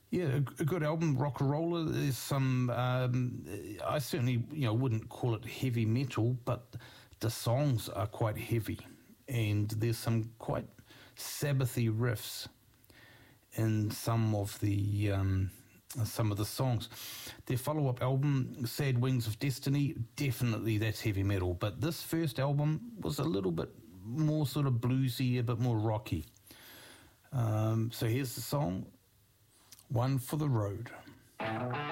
Yeah, a good album, Rock'n'Roller. There's some, I certainly, wouldn't call it heavy metal, but the songs are quite heavy. And there's some quite Sabbathy riffs in some of the songs. Their follow-up album, Sad Wings of Destiny, definitely that's heavy metal. But this first album was a little bit more sort of bluesy, a bit more rocky. So here's the song, One for the Road.